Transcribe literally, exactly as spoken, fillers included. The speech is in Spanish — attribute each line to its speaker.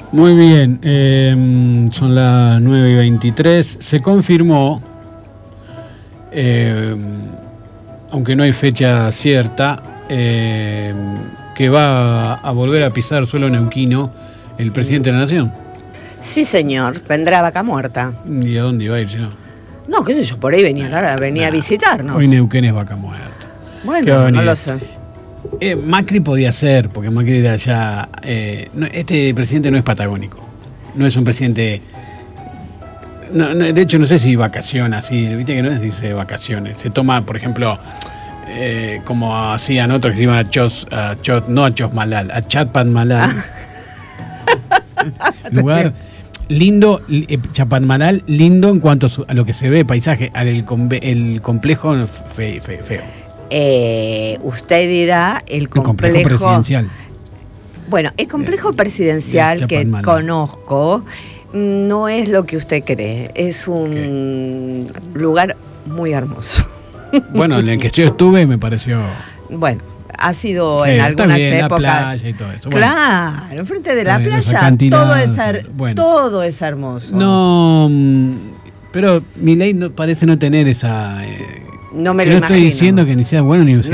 Speaker 1: Muy bien, eh, son las nueve y veintitrés. Se confirmó, eh, aunque no hay fecha cierta, eh, que va a volver a pisar suelo neuquino el presidente de la Nación.
Speaker 2: Sí, señor, vendrá Vaca Muerta.
Speaker 1: ¿Y a dónde iba a ir si no?
Speaker 2: No, qué sé yo, por ahí venía, ahora venía
Speaker 1: Nah,
Speaker 2: a visitarnos.
Speaker 1: Hoy Neuquén es Vaca Muerta.
Speaker 2: Bueno, no lo sé.
Speaker 1: Eh, Macri podía ser, porque Macri era ya... Eh, no, este presidente no es patagónico. No es un presidente... No, no, de hecho, no sé si vacaciona así. Viste que no es dice vacaciones. Se toma, por ejemplo, eh, como hacían otros que se iban a Chos... A Chos no a Chosmalal, a Chatpadmalal. Ah. Lugar lindo, eh, Chapadmalal, lindo en cuanto a, su, a lo que se ve, paisaje. Al el, el complejo fe, fe, feo.
Speaker 2: Eh, usted dirá el complejo,
Speaker 1: el complejo presidencial.
Speaker 2: Bueno, el complejo presidencial que conozco no es lo que usted cree. Es un okay. lugar muy hermoso.
Speaker 1: Bueno, en el que yo estuve me pareció...
Speaker 2: Bueno, ha sido
Speaker 1: sí,
Speaker 2: en algunas
Speaker 1: bien,
Speaker 2: épocas...
Speaker 1: La playa y todo eso.
Speaker 2: Bueno, claro, enfrente de la playa todo es, her... bueno. todo es hermoso.
Speaker 1: No, pero mi ley no, parece no tener esa... Eh,
Speaker 2: no me lo
Speaker 1: no
Speaker 2: imagino.
Speaker 1: estoy diciendo que ni sea bueno ni sea